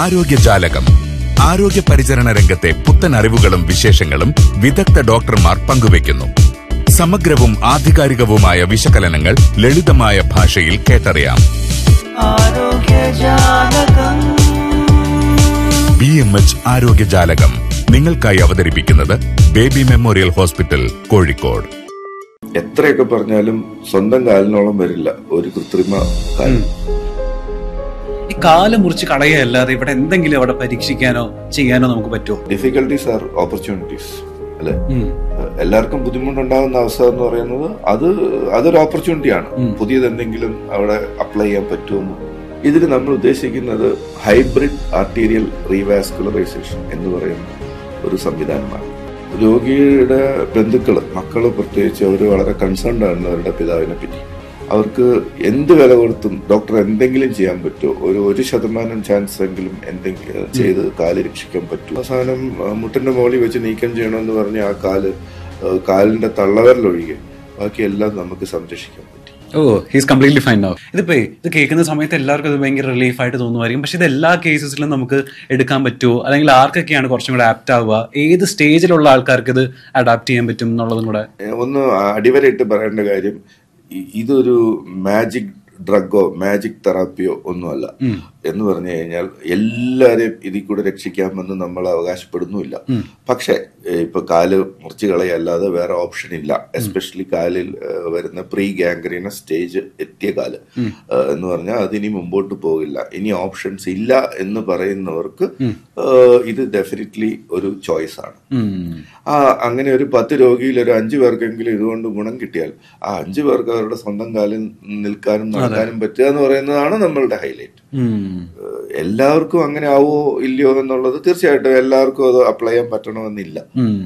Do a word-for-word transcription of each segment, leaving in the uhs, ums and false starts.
ആരോഗ്യജാലകം. ആരോഗ്യ പരിചരണ രംഗത്തെ പുത്തൻ അറിവുകളും വിശേഷങ്ങളും വിദഗ്ധ ഡോക്ടർമാർ പങ്കുവയ്ക്കുന്നു. സമഗ്രവും ആധികാരികവുമായ വിശകലനങ്ങൾ ലളിതമായ ഭാഷയിൽ കേട്ടറിയാം. ബി എം എച്ച് ആരോഗ്യജാലകം നിങ്ങൾക്കായി അവതരിപ്പിക്കുന്നത് ബേബി മെമ്മോറിയൽ ഹോസ്പിറ്റൽ, കോഴിക്കോട്. എത്രയൊക്കെ പറഞ്ഞാലും സ്വന്തം കാലിനോളം വരില്ല ഒരു കൃത്രിമ കാൽ. ഈ കാല് മുറിച്ച് കളയല്ലാതെ ഇവിടെ എന്തെങ്കിലും അവിടെ പരീക്ഷിക്കാനോ ചെയ്യാനോ നമുക്ക് പറ്റുമോ? ഡിഫിക്കൽട്ടീസ് ആർ ഓപ്പർച്യൂണിറ്റീസ് അല്ലെ. എല്ലാവർക്കും ബുദ്ധിമുട്ടുണ്ടാകുന്ന അവസ്ഥ എന്ന് പറയുന്നത് അത് അതൊരു ഓപ്പർച്യൂണിറ്റിയാണ്. പുതിയത് എന്തെങ്കിലും അവിടെ അപ്ലൈ ചെയ്യാൻ പറ്റുമെന്ന്. ഇതിൽ നമ്മൾ ഉദ്ദേശിക്കുന്നത് ഹൈബ്രിഡ് ആർട്ടീരിയൽ റീവാസ്കുലറൈസേഷൻ എന്ന് പറയുന്ന ഒരു സംവിധാനമാണ്. രോഗിയുടെ ബന്ധുക്കള്, മക്കള് പ്രത്യേകിച്ച് അവർ വളരെ കൺസേൺഡ് ആണ് അവരുടെ പിതാവിനെ പറ്റി. അവർക്ക് എന്ത് വില കൊടുത്തും ഡോക്ടർ എന്തെങ്കിലും ചെയ്യാൻ പറ്റുമോ, ഒരു ഒരു ശതമാനം ചാൻസ് എങ്കിലും എന്തെങ്കിലും ചെയ്ത് കാല് രക്ഷിക്കാൻ പറ്റും. അവസാനം മുട്ടിന്റെ മുകളിൽ വെച്ച് നീക്കം ചെയ്യണമെന്ന് പറഞ്ഞ് ആ കാല് കാലിന്റെ തള്ളവരലൊഴികെ ബാക്കിയെല്ലാം നമുക്ക് സംരക്ഷിക്കാൻ പറ്റും. ഓ, ഹീസ് കംപ്ലീറ്റ്ലി ഫൈൻ നൗ. ഇതിപ്പോ ഇത് കേൾക്കുന്ന സമയത്ത് എല്ലാവർക്കും ഇത് ഭയങ്കര റിലീഫ് ആയിട്ട് തോന്നുമായിരിക്കും. പക്ഷെ ഇത് എല്ലാ കേസസിലും നമുക്ക് എടുക്കാൻ പറ്റുമോ, അല്ലെങ്കിൽ ആർക്കൊക്കെയാണ് കുറച്ചും കൂടെ ആപ്റ്റ് ആവുക, ഏത് സ്റ്റേജിലുള്ള ആൾക്കാർക്ക് ഇത് അഡാപ്റ്റ് ചെയ്യാൻ പറ്റും എന്നുള്ളതും കൂടെ ഒന്ന് അടിവരയിട്ട് പറയേണ്ട കാര്യം, ഇതൊരു മാജിക് ഡ്രഗോ മാജിക് തെറാപ്പിയോ ഒന്നുമല്ല. എന്ന് പറഞ്ഞു കഴിഞ്ഞാൽ എല്ലാരെയും ഇതിൽ കൂടെ രക്ഷിക്കാമെന്ന് നമ്മൾ അവകാശപ്പെടുന്നുമില്ല. പക്ഷെ ഇപ്പൊ കാല് മുറിച്ച് കളയല്ലാതെ വേറെ ഓപ്ഷൻ ഇല്ല. എസ്പെഷ്യലി കാലിൽ വരുന്ന പ്രീ ഗാംഗ്രീന സ്റ്റേജ് എത്തിയ കാല് എന്ന് പറഞ്ഞാൽ അതിനി മുമ്പോട്ട് പോകില്ല, ഇനി ഓപ്ഷൻസ് ഇല്ല എന്ന് പറയുന്നവർക്ക് ഇത് ഡെഫിനറ്റ്ലി ഒരു ചോയ്സ് ആണ്. ആ അങ്ങനെ ഒരു പത്ത് രോഗിയിൽ ഒരു അഞ്ചു പേർക്കെങ്കിലും ഇതുകൊണ്ട് ഗുണം കിട്ടിയാൽ ആ അഞ്ചു പേർക്ക് അവരുടെ സ്വന്തം കാലിൽ നിൽക്കാനും നടക്കാനും പറ്റുക എന്ന് പറയുന്നതാണ് നമ്മളുടെ ഹൈലൈറ്റ്. എല്ലാവർക്കും അങ്ങനെ ആവോ ഇല്ലയോ എന്നുള്ളത് തീർച്ചയായിട്ടും എല്ലാവർക്കും അത് അപ്ലൈ ചെയ്യാൻ പറ്റണമെന്നില്ല.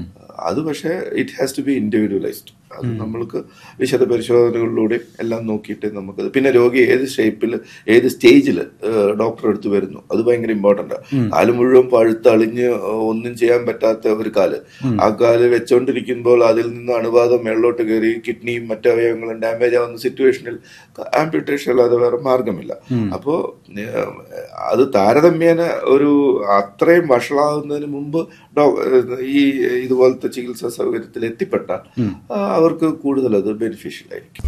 അത് പക്ഷേ it has to B individualised. അത് നമ്മൾക്ക് വിശദ പരിശോധനകളിലൂടെ എല്ലാം നോക്കിയിട്ട് നമുക്ക്, പിന്നെ രോഗി ഏത് ഷേപ്പിൽ ഏത് സ്റ്റേജിൽ ഡോക്ടർ എടുത്ത് വരുന്നു അത് ഭയങ്കര ഇമ്പോർട്ടന്റ്. കാല് മുഴുവൻ പഴുത്തളിഞ്ഞ് ഒന്നും ചെയ്യാൻ പറ്റാത്ത ഒരു കാല്, ആ കാല് വെച്ചോണ്ടിരിക്കുമ്പോൾ അതിൽ നിന്ന് അണുബാധം മേളിലോട്ട് കയറി കിഡ്നിയും മറ്റു അവയവങ്ങളും ഡാമേജ് ആവുന്ന സിറ്റുവേഷനിൽ ആംപ്യൂട്ടേഷൻ അല്ലാതെ വേറെ മാർഗമില്ല. അപ്പോ അത് താരതമ്യേന ഒരു അത്രയും വഷളാവുന്നതിന് മുമ്പ് ഈ ഇതുപോലത്തെ ചികിത്സാ സൗകര്യത്തിൽ എത്തിപ്പെട്ടാൽ അവർക്ക് കൂടുതൽ അത് ബെനിഫിഷ്യൽ ആയിരിക്കും.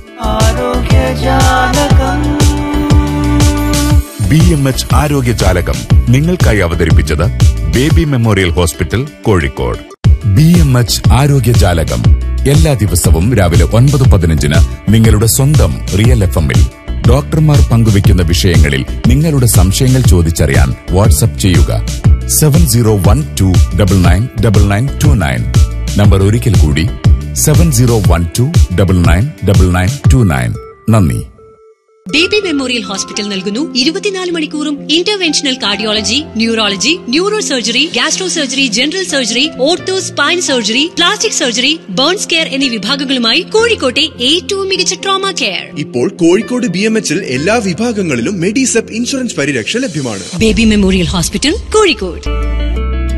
ബി എം എച്ച് ആരോഗ്യജാലകം നിങ്ങൾക്കായി അവതരിപ്പിച്ചത് baby memorial hospital, Kozhikode. B M H ആരോഗ്യജാലകം എല്ലാ ദിവസവും രാവിലെ ഒൻപത് പതിനഞ്ചിന് നിങ്ങളുടെ സ്വന്തം റിയൽ എഫ് എമ്മിൽ. ഡോക്ടർമാർ പങ്കുവയ്ക്കുന്ന വിഷയങ്ങളിൽ നിങ്ങളുടെ സംശയങ്ങൾ ചോദിച്ചറിയാൻ വാട്സ്ആപ്പ് ചെയ്യുക seven zero one two double nine double nine to nine. Number ഒരിക്കൽ കൂടി seven zero one two double nine double nine to nine. നന്ദി. ബേബി മെമ്മോറിയൽ ഹോസ്പിറ്റൽ നൽകുന്നു ഇരുപത്തിനാല് മണിക്കൂറും interventional cardiology, neurology, neuro surgery, gastro surgery, general surgery, ortho spine surgery, plastic surgery, burns care എന്നീ വിഭാഗങ്ങളുമായി കോഴിക്കോട്ടെ ഏറ്റവും മികച്ച ട്രോമ കെയർ. ഇപ്പോൾ Kozhikode B M എച്ചിൽ എല്ലാ വിഭാഗങ്ങളിലും മെഡിസെപ് ഇൻഷുറൻസ് പരിരക്ഷ ലഭ്യമാണ്. Baby memorial hospital, Kozhikode.